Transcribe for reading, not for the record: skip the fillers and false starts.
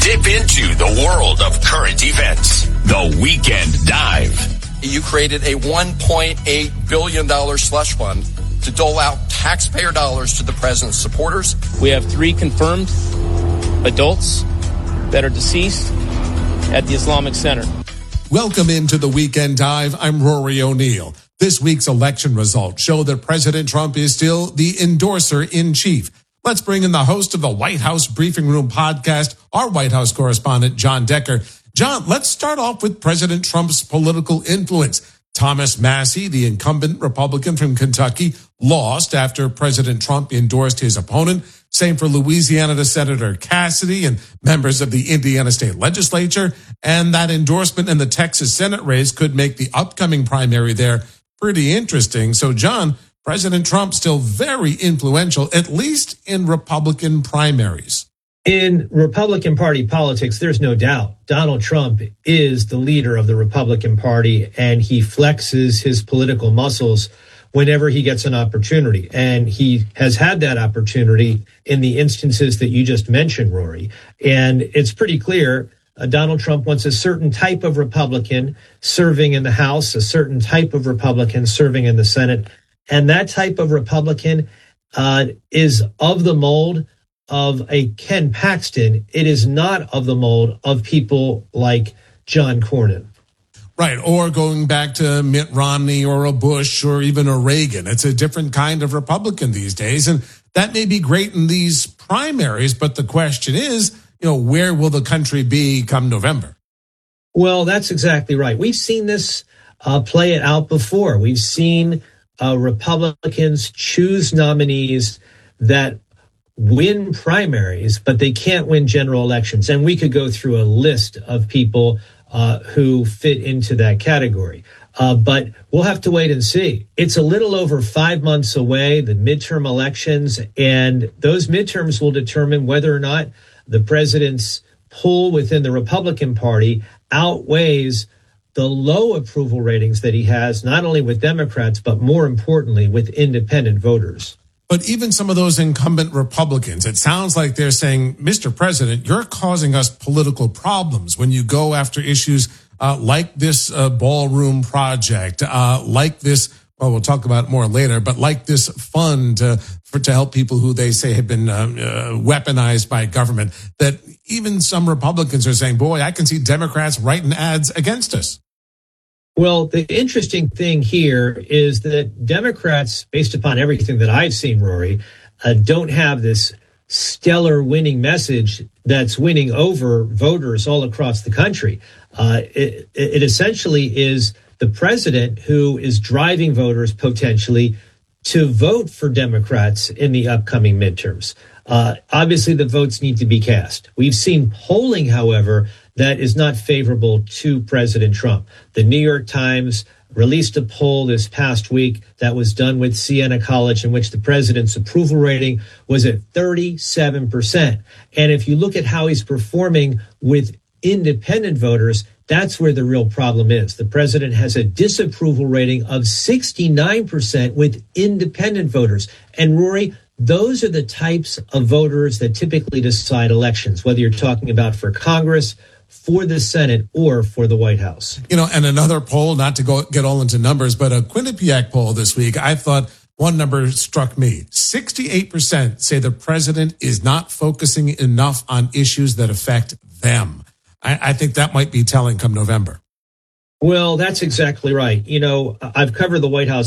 Dip into the world of current events. The Weekend Dive. You created a $1.8 billion slush fund to dole out taxpayer dollars to the president's supporters. We have 3 confirmed adults that are deceased at the Islamic Center. Welcome into the Weekend Dive. I'm Rory O'Neill. This week's election results show that President Trump is still the endorser-in-chief. Let's bring in the host of the White House Briefing Room podcast, our White House correspondent, John Decker. John, let's start off with President Trump's political influence. Thomas Massie, the incumbent Republican from Kentucky, lost after President Trump endorsed his opponent. Same for Louisiana Senator Cassidy and members of the Indiana state legislature. And that endorsement in the Texas Senate race could make the upcoming primary there pretty interesting. So, John, President Trump still very influential, at least in Republican primaries. In Republican Party politics, there's no doubt Donald Trump is the leader of the Republican Party, and he flexes his political muscles whenever he gets an opportunity. And he has had that opportunity in the instances that you just mentioned, Rory. And it's pretty clear Donald Trump wants a certain type of Republican serving in the House, a certain type of Republican serving in the Senate. And that type of Republican is of the mold of a Ken Paxton. It is not of the mold of people like John Cornyn. Right, or going back to Mitt Romney or a Bush or even a Reagan. It's a different kind of Republican these days, and that may be great in these primaries, but the question is, where will the country be come November? Well, that's exactly right. We've seen this play it out before. We've seen Republicans choose nominees that win primaries, but they can't win general elections. And we could go through a list of people who fit into that category. But we'll have to wait and see. It's a little over 5 months away, the midterm elections, and those midterms will determine whether or not the president's pull within the Republican Party outweighs the low approval ratings that he has, not only with Democrats, but more importantly, with independent voters. But even some of those incumbent Republicans, it sounds like they're saying, Mr. President, you're causing us political problems when you go after issues like this ballroom project, like this, well, we'll talk about it more later, but like this fund to help people who they say have been weaponized by government, that even some Republicans are saying, boy, I can see Democrats writing ads against us. Well, the interesting thing here is that Democrats, based upon everything that I've seen, Rory, don't have this stellar winning message that's winning over voters all across the country. It essentially is the president who is driving voters potentially to vote for Democrats in the upcoming midterms. Obviously, the votes need to be cast. We've seen polling, however, that is not favorable to President Trump. The New York Times released a poll this past week that was done with Siena College, in which the president's approval rating was at 37%. And if you look at how he's performing with independent voters, that's where the real problem is. The president has a disapproval rating of 69% with independent voters. And Rory, those are the types of voters that typically decide elections, whether you're talking about for Congress, for the Senate, or for the White House. And another poll, not to get all into numbers, but a Quinnipiac poll this week, I thought one number struck me. 68% say the president is not focusing enough on issues that affect them. I think that might be telling come November. Well, that's exactly right. I've covered the White House